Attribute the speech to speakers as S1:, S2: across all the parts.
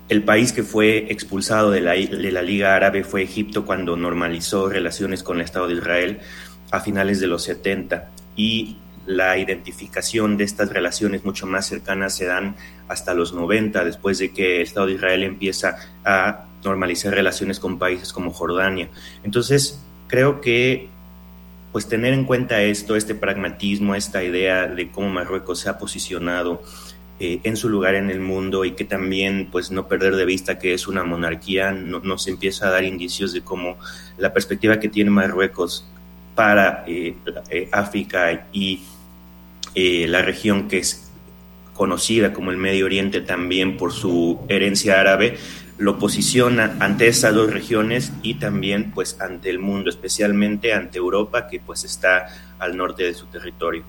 S1: El país que fue expulsado de la Liga Árabe fue Egipto, cuando normalizó relaciones con el Estado de Israel a finales de los 70, y la identificación de estas relaciones mucho más cercanas se dan hasta los 90, después de que el Estado de Israel empieza a normalizar relaciones con países como Jordania. Entonces, creo que pues tener en cuenta esto, este pragmatismo, esta idea de cómo Marruecos se ha posicionado en su lugar en el mundo, y que también pues no perder de vista que es una monarquía, nos empieza a dar indicios de cómo la perspectiva que tiene Marruecos para África y la región que es conocida como el Medio Oriente también por su herencia árabe, lo posiciona ante esas dos regiones y también pues ante el mundo, especialmente ante Europa, que pues está al norte de su territorio.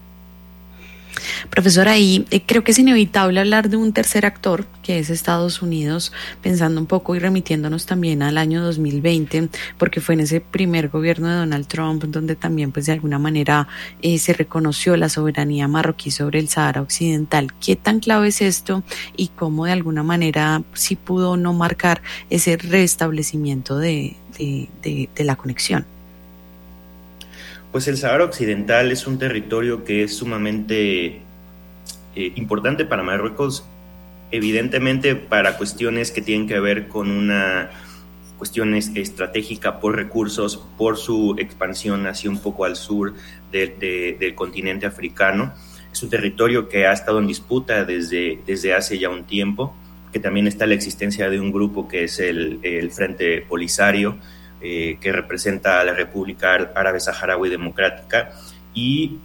S2: Profesora, ahí creo que es inevitable hablar de un tercer actor, que es Estados Unidos, pensando un poco y remitiéndonos también al año 2020, porque fue en ese primer gobierno de Donald Trump donde también pues de alguna manera se reconoció la soberanía marroquí sobre el Sahara Occidental. ¿Qué tan clave es esto y cómo de alguna manera sí pudo o no marcar ese restablecimiento de la conexión?
S1: Pues el Sahara Occidental es un territorio que es sumamente importante para Marruecos, evidentemente para cuestiones que tienen que ver con una cuestión estratégica por recursos, por su expansión hacia un poco al sur del continente africano. Es un territorio que ha estado en disputa desde hace ya un tiempo, que también está la existencia de un grupo que es el Frente Polisario, que representa a la República Árabe Saharaui Democrática, y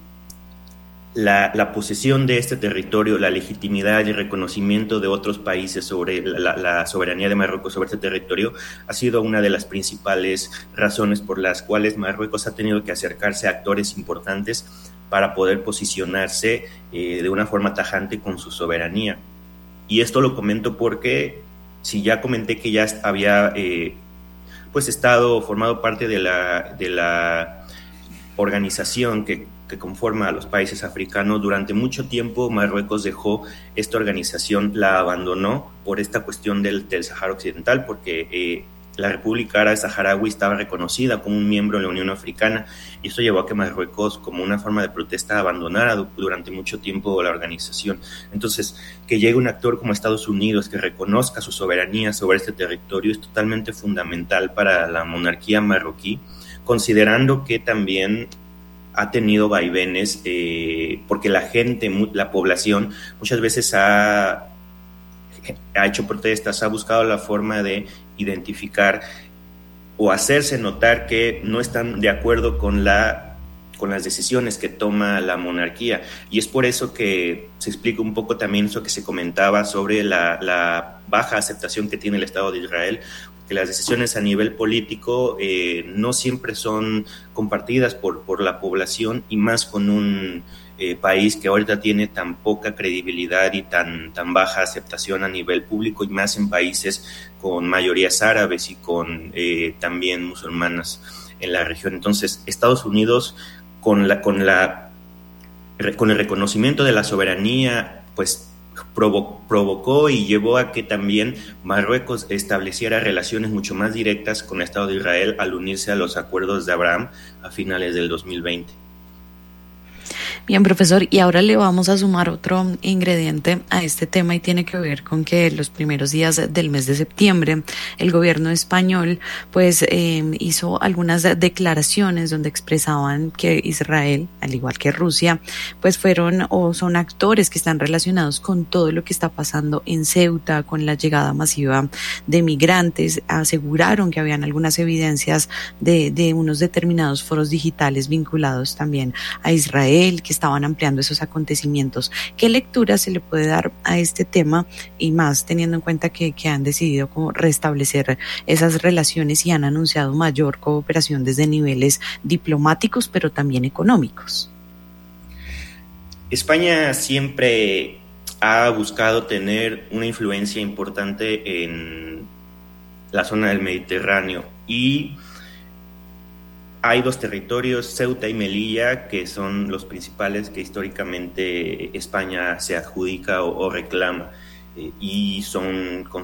S1: la posesión de este territorio, la legitimidad y el reconocimiento de otros países sobre la soberanía de Marruecos sobre este territorio ha sido una de las principales razones por las cuales Marruecos ha tenido que acercarse a actores importantes para poder posicionarse de una forma tajante con su soberanía. Y esto lo comento porque, si ya comenté que ya había pues estado formado parte de la organización que conforma a los países africanos, durante mucho tiempo Marruecos dejó esta organización, la abandonó por esta cuestión del Sahara Occidental, porque la República Árabe Saharaui estaba reconocida como un miembro de la Unión Africana, y esto llevó a que Marruecos, como una forma de protesta, abandonara durante mucho tiempo la organización. Entonces, que llegue un actor como Estados Unidos, que reconozca su soberanía sobre este territorio, es totalmente fundamental para la monarquía marroquí, considerando que también ha tenido vaivenes, porque la gente, la población, muchas veces ha hecho protestas, ha buscado la forma de identificar o hacerse notar que no están de acuerdo con las decisiones que toma la monarquía. Y es por eso que se explica un poco también eso que se comentaba sobre la baja aceptación que tiene el Estado de Israel, que las decisiones a nivel político no siempre son compartidas por la población, y más con un país que ahorita tiene tan poca credibilidad y tan baja aceptación a nivel público, y más en países con mayorías árabes y con también musulmanas en la región. Entonces, Estados Unidos, con el reconocimiento de la soberanía, pues provocó y llevó a que también Marruecos estableciera relaciones mucho más directas con el Estado de Israel al unirse a los acuerdos de Abraham a finales del 2020.
S2: Bien, profesor, y ahora le vamos a sumar otro ingrediente a este tema, y tiene que ver con que los primeros días del mes de septiembre el gobierno español pues hizo algunas declaraciones donde expresaban que Israel, al igual que Rusia, pues fueron o son actores que están relacionados con todo lo que está pasando en Ceuta, con la llegada masiva de migrantes. Aseguraron que habían algunas evidencias de unos determinados foros digitales vinculados también a Israel, que estaban ampliando esos acontecimientos. ¿Qué lectura se le puede dar a este tema, y más teniendo en cuenta que han decidido como restablecer esas relaciones y han anunciado mayor cooperación desde niveles diplomáticos pero también económicos?
S1: España siempre ha buscado tener una influencia importante en la zona del Mediterráneo, y hay dos territorios, Ceuta y Melilla, que son los principales que históricamente España se adjudica o reclama, y son